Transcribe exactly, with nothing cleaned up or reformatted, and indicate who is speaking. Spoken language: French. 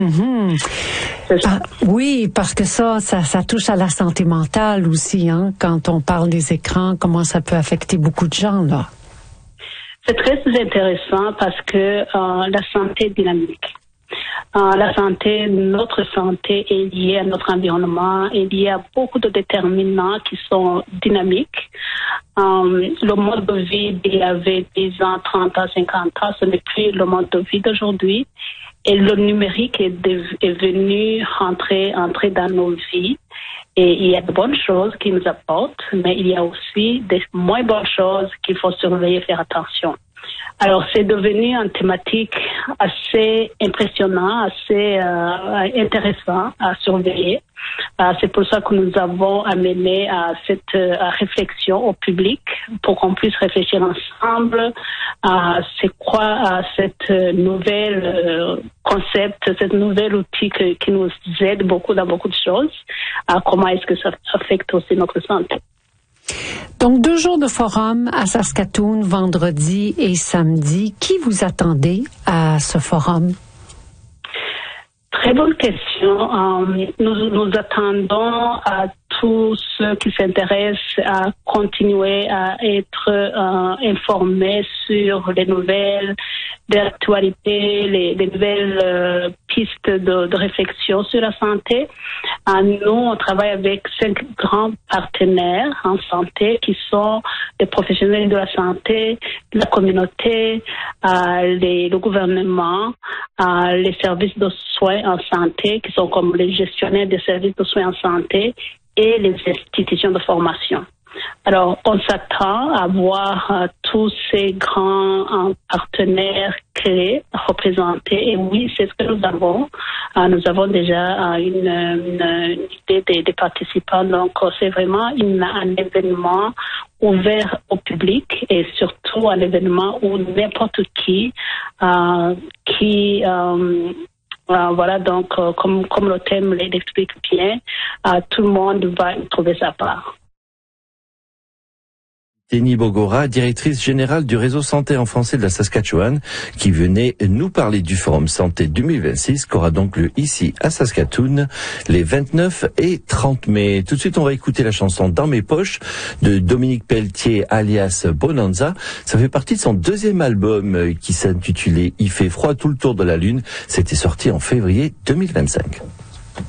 Speaker 1: Mm-hmm. Ah, oui, parce que ça, ça, ça touche à la santé mentale aussi, hein. Quand on parle des écrans, comment ça peut affecter beaucoup de gens, là.
Speaker 2: C'est très intéressant parce que euh, la santé est dynamique. Euh, la santé, notre santé est liée à notre environnement, est liée à beaucoup de déterminants qui sont dynamiques. Euh, le mode de vie d'il y avait dix ans, trente ans, cinquante ans, ce n'est plus le mode de vie d'aujourd'hui. Et le numérique est, de, est venu entrer, entrer dans nos vies. Et il y a de bonnes choses qui nous apportent, mais il y a aussi des moins bonnes choses qu'il faut surveiller, faire attention. Alors, c'est devenu une thématique assez impressionnante, assez euh, intéressant à surveiller. Euh, c'est pour ça que nous avons amené à cette euh, réflexion au public pour qu'on puisse réfléchir ensemble à c'est quoi à cette nouvelle euh, concept, cette nouvelle outil que, qui nous aide beaucoup dans beaucoup de choses. À comment est-ce que ça affecte aussi notre santé.
Speaker 1: Donc, deux jours de forum à Saskatoon, vendredi et samedi. Qui vous attendez à ce forum?
Speaker 2: Très bonne question. Um, nous, nous attendons à tous ceux qui s'intéressent à continuer à être euh, informés sur les nouvelles d'actualité, les, les nouvelles euh, pistes de, de réflexion sur la santé. Euh, nous, on travaille avec cinq grands partenaires en santé qui sont les professionnels de la santé, la communauté, euh, les, le gouvernement, euh, les services de soins en santé qui sont comme les gestionnaires des services de soins en santé et les institutions de formation. Alors, on s'attend à voir euh, tous ces grands euh, partenaires clés représentés. Et oui, c'est ce que nous avons. Euh, nous avons déjà euh, une, une, une idée des, des participants. Donc, euh, c'est vraiment une, un événement ouvert au public et surtout un événement où n'importe qui, euh, qui euh, euh, voilà, donc, euh, comme, comme le thème l'explique bien, euh, tout le monde va y trouver sa part.
Speaker 3: Denis Bogora, directrice générale du réseau santé en français de la Saskatchewan, qui venait nous parler du Forum Santé deux mille vingt-six, qui aura donc lieu ici à Saskatoon les vingt-neuf et trente mai. Tout de suite, on va écouter la chanson Dans mes poches de Dominique Pelletier, alias Bonanza. Ça fait partie de son deuxième album qui s'intitulait Il fait froid tout le tour de la lune. C'était sorti en février deux mille vingt-cinq.